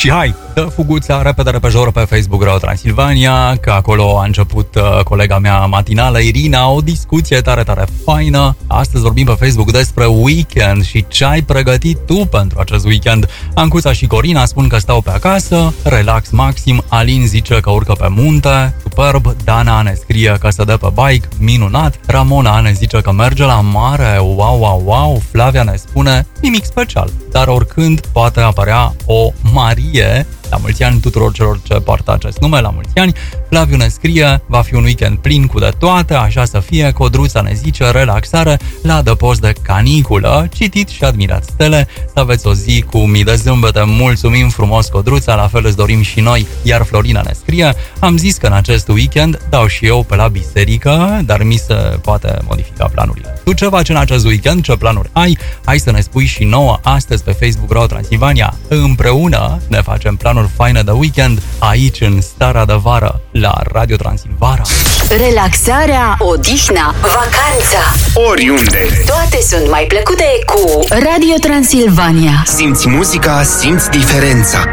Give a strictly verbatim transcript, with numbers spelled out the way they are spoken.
Și hai, dă fuguța repede repejor pe Facebook Radio Transilvania, că acolo a început uh, colega mea matinală, Irina, o discuție tare, tare faină. Astăzi vorbim pe Facebook despre weekend și ce ai pregătit tu pentru acest weekend. Ancuța și Corina spun că stau pe acasă, relax maxim, Alin zice că urcă pe munte, superb, Dana ne scrie că se dă pe bike, minunat, Ramona ne zice că merge la mare, wow, wow, wow, Flavia ne spune nimic special, dar oricând poate apărea o Marie. La mulți ani tuturor celor ce poartă acest nume, la mulți ani. Flaviu ne scrie, va fi un weekend plin cu de toate, așa să fie. Codruța ne zice, relaxare la adăpost de caniculă, citit și admirat stele, să aveți o zi cu mii de zâmbete. Mulțumim frumos, Codruța, la fel îți dorim și noi. Iar Florina ne scrie, am zis că în acest weekend dau și eu pe la biserică, dar mi se poate modifica planurile. Tu ce faci în acest weekend? Ce planuri ai? Hai să ne spui și nouă astăzi pe Facebook Radio Transilvania. Împreună ne facem planuri faine de weekend aici în starea de vară la Radio Transilvania. Relaxarea, odihna, vacanța, oriunde. toate sunt mai plăcute cu Radio Transilvania. Simți muzica, simți diferența.